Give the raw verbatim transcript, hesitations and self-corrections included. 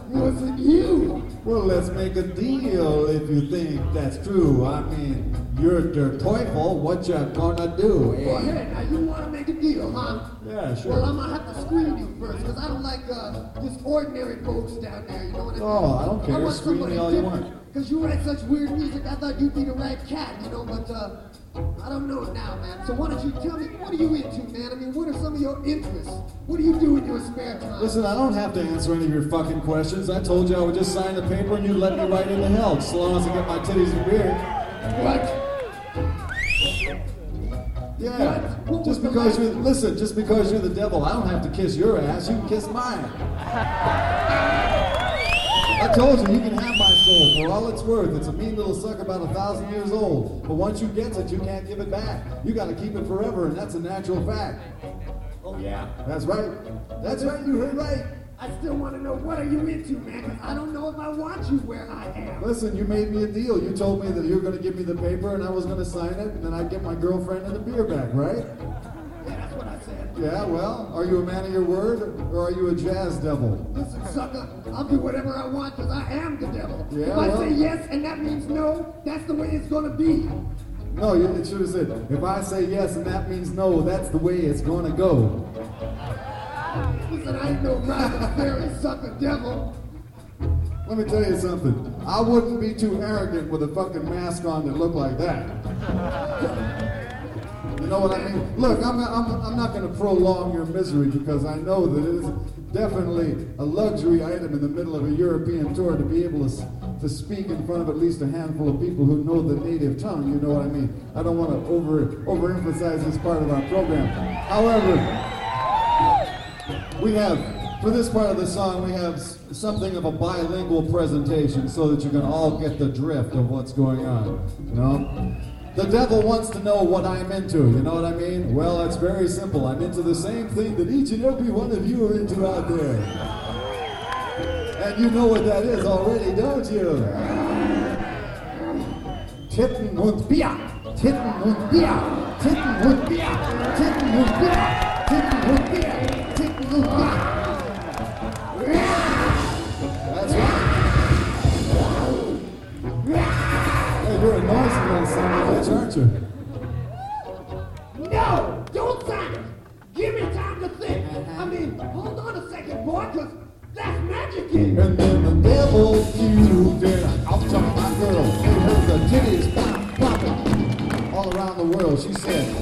wasn't you. Well, let's make a deal if you think that's true. I mean, you're der Teufel, what you gonna do, eh? Well, hey, now you want to make a deal, huh? Yeah, sure. Well, I'm gonna have to screen you first, because I don't like uh, just ordinary folks down there, you know what I mean? Oh, I don't care. I want Screen me somebody all you different. want. Because you write such weird music, I thought you'd be the right cat, you know, but uh, I don't know now, man. So why don't you tell me, what are you into, man? I mean, what are some of your interests? What do you do in your spare time? Listen, I don't have to answer any of your fucking questions. I told you I would just sign the paper and you'd let me right into hell, just as long as I get my titties and beard. What? Yeah, What? just because you're, listen, just because you're the devil, I don't have to kiss your ass, you can kiss mine. I told you, you can have my soul for all it's worth. It's a mean little sucker about a thousand years old. But once you get it, you can't give it back. You gotta keep it forever, and that's a natural fact. Oh, yeah? That's right. That's right, you heard right. I still want to know, what are you into, man? 'Cause I don't know if I want you where I am. Listen, you made me a deal. You told me that you were gonna give me the paper and I was gonna sign it, and then I'd get my girlfriend and the beer back, right? Yeah, that's what I said. Yeah, well, are you a man of your word, or are you a jazz devil? Listen, sucker, I'll do whatever I want because I am the devil. Yeah, if I well- say yes and that means no, that's the way it's going to be. No, you it should have said, if I say yes and that means no, that's the way it's gonna go. Listen, I ain't no rabbit fairy sucker devil. Let me tell you something. I wouldn't be too arrogant with a fucking mask on that looked like that. You know what I mean? Look, I'm not, I'm, I'm not going to prolong your misery because I know that it is definitely a luxury item in the middle of a European tour to be able to, to speak in front of at least a handful of people who know the native tongue. You know what I mean? I don't want to over overemphasize this part of our program. However, we have, for this part of the song, we have s- something of a bilingual presentation so that you can all get the drift of what's going on. You know? The devil wants to know what I'm into, you know what I mean? Well, it's very simple. I'm into the same thing that each and every one of you are into out there. And you know what that is already, don't you? Titten und Bier! Titten und Bier! Titten und Bier! Titten und Bier! Titten und Bier! Titten und Bier! That's right. Hey, you're a noisy little son of a bitch, aren't you? No, don't sign it. Give me time to think. I mean, hold on a second, boy, because that's magic in And then the devil cubed in. I'll tell my girl, made her the titties pop, popping all around the world. She said,